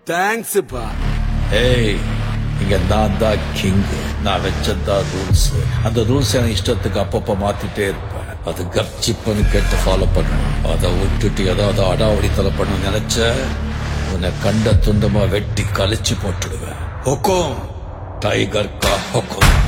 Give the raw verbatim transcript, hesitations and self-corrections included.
தேங்க்ஸ்ப்பா. ஏய், இங்க நான் தான் கிங். நான் வச்சதான் ரூல்ஸ். அந்த ரூல்ஸ் என் இஷ்டத்துக்கு அப்பப்ப மாத்திட்டே இருப்பேன். அது கப்சிப்புன்னு கேட்டு ஃபாலோ பண்ணணும். அதை விட்டுட்டு ஏதாவது அடாவடித்தலை பண்ண நினைச்ச உன்னை கண்ட துண்டமா வெட்டி கழிச்சு போட்டுடுவேன். ஹுக்கும் டைகர் கா ஹுக்கும்.